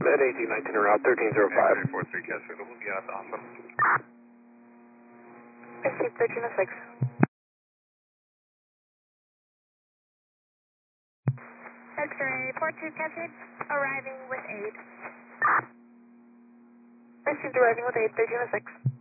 At 1819 route 1305. 43 Cascade, yeah, awesome. Received 1306. X-ray 42 Cascade, arriving with aid. Received arriving with aid 1306.